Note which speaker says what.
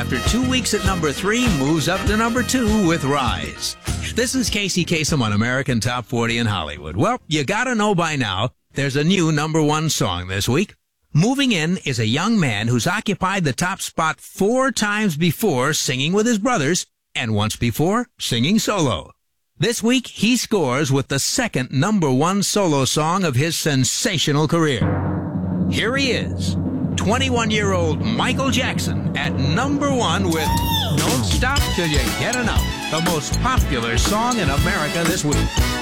Speaker 1: after 2 weeks at number 3, moves up to number 2 with Rise. This is Casey Kasem on American Top 40 in Hollywood. Well, you gotta know by now, there's a new number 1 song this week. Moving in is a young man who's occupied the top spot 4 times before singing with his brothers, and once before singing solo. This week, he scores with the second number 1 solo song of his sensational career. Here he is, 21-year-old Michael Jackson at number 1 with Don't Stop Till You Get Enough, the most popular song in America this week.